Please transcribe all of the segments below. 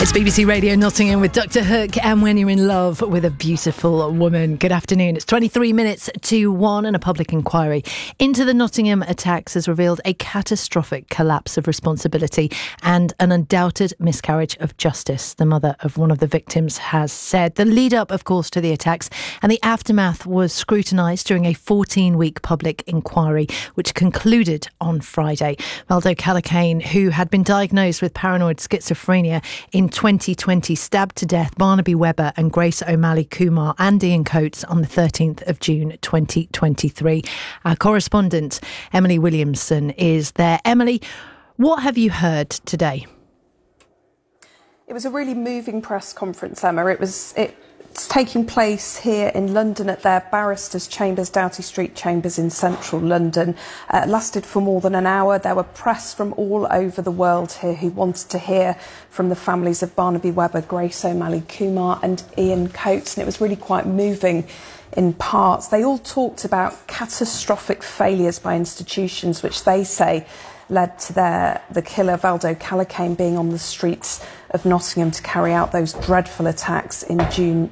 It's BBC Radio Nottingham with Dr. Hook and When You're in Love with a Beautiful Woman. Good afternoon. It's 23 minutes to 1 and a public inquiry into the Nottingham attacks has revealed a catastrophic collapse of responsibility and an undoubted miscarriage of justice, the mother of one of the victims has said. The lead up, of course, to the attacks and the aftermath was scrutinised during a 14-week public inquiry, which concluded on Friday. Valdo Calacane, who had been diagnosed with paranoid schizophrenia in 2020, stabbed to death Barnaby Webber and Grace O'Malley Kumar and Ian Coates on the 13th of June 2023. Our correspondent Emily Williamson is there. Emily, what have you heard today? It was a really moving press conference, Emma. It's taking place here in London at their barristers' chambers, Doughty Street Chambers in central London. Lasted for more than an hour. There were press from all over the world here who wanted to hear from the families of Barnaby Webber, Grace O'Malley Kumar and Ian Coates, and it was really quite moving in parts. They all talked about catastrophic failures by institutions, which they say led to the killer Valdo Calacane being on the streets of Nottingham to carry out those dreadful attacks in June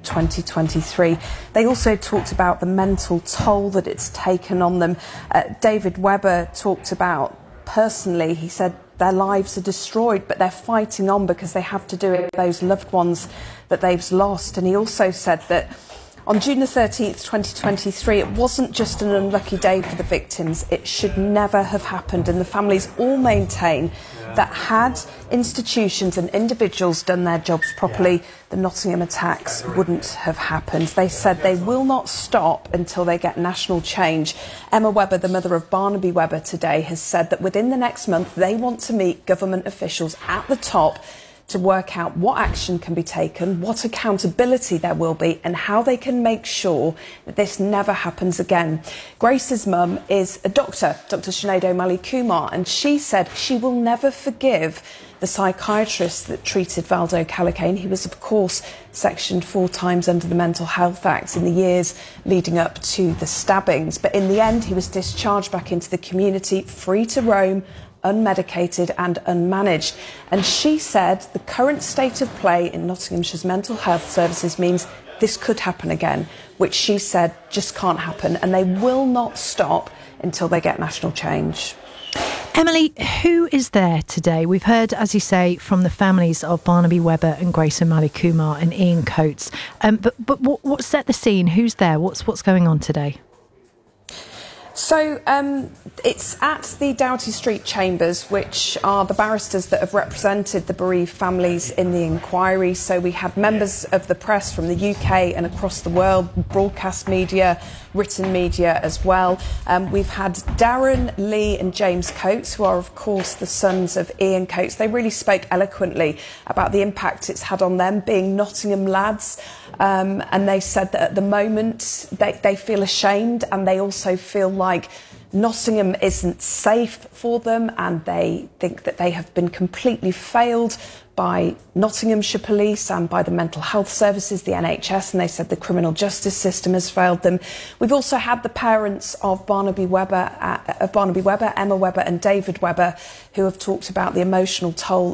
2023. They also talked about the mental toll that it's taken on them. David Webber talked about, personally, he said their lives are destroyed, but they're fighting on because they have to do it with those loved ones that they've lost. And he also said that on June the 13th, 2023, it wasn't just an unlucky day for the victims. It should never have happened. And the families all maintain that had institutions and individuals done their jobs properly, the Nottingham attacks wouldn't have happened. They said they will not stop until they get national change. Emma Webber, the mother of Barnaby Webber today, has said that within the next month they want to meet government officials at the top to work out what action can be taken, what accountability there will be, and how they can make sure that this never happens again. Grace's mum is a doctor, Dr. Sinead O'Malley Kumar, and she said she will never forgive the psychiatrist that treated Valdo Calacane. He was, of course, sectioned 4 times under the Mental Health Act in the years leading up to the stabbings. But in the end, he was discharged back into the community, free to roam, unmedicated and unmanaged. And she said the current state of play in Nottinghamshire's mental health services means this could happen again, which she said just can't happen, and they will not stop until they get national change. Emily, who is there today? We've heard, as you say, from the families of Barnaby Webber and Grace O'Malley Kumar and Ian Coates. But what set the scene? Who's there? What's going on today? So it's at the Doughty Street Chambers, which are the barristers that have represented the bereaved families in the inquiry. So we had members of the press from the UK and across the world, broadcast media, written media as well. We've had Darren, Lee and James Coates, who are, of course, the sons of Ian Coates. They really spoke eloquently about the impact it's had on them, being Nottingham lads. And they said that at the moment they feel ashamed, and they also feel like Nottingham isn't safe for them, and they think that they have been completely failed by Nottinghamshire Police and by the mental health services, the NHS, and they said the criminal justice system has failed them. We've also had the parents of Barnaby Webber, Emma Webber and David Webber, who have talked about the emotional toll